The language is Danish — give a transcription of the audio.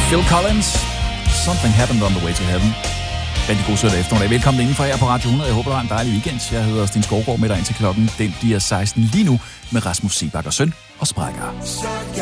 Phil Collins, Something Happened on the Way to Heaven. Rigtig god søndag eftermiddag. Velkommen indenfor her på Radio 100. Jeg håber, du har en dejlig weekend. Jeg hedder Sten Skovgaard med dig indtil klokken. Den bliver 16 lige nu med Rasmus Seebach og Søn og Sprækker.